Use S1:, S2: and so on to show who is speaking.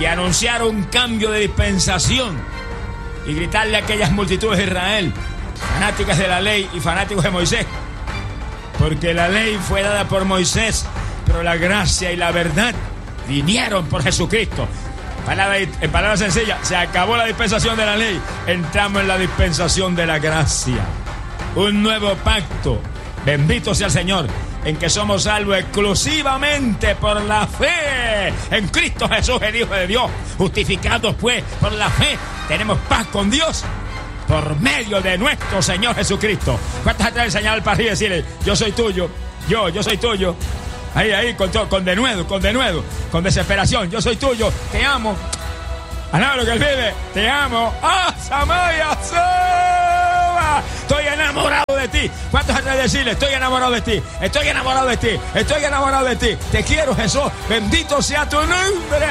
S1: y anunciar un cambio de dispensación y gritarle a aquellas multitudes de Israel, fanáticas de la ley y fanáticos de Moisés, porque la ley fue dada por Moisés, pero la gracia y la verdad vinieron por Jesucristo. En palabras sencillas, se acabó la dispensación de la ley, entramos en la dispensación de la gracia. Un nuevo pacto, bendito sea el Señor, en que somos salvos exclusivamente por la fe en Cristo Jesús, el Hijo de Dios. Justificados pues por la fe, tenemos paz con Dios por medio de nuestro Señor Jesucristo. ¿Cuántos atrás el señal para arriba y decirle, yo soy tuyo, yo soy tuyo? Ahí, con denuedo, con desesperación, yo soy tuyo, te amo. Alaba lo que él vive, te amo. ¡Ah, Samaya, Soba! Estoy enamorado de ti. ¿Cuántos atrás decirle, estoy enamorado de ti? Estoy enamorado de ti. Estoy enamorado de ti. Te quiero, Jesús. Bendito sea tu nombre.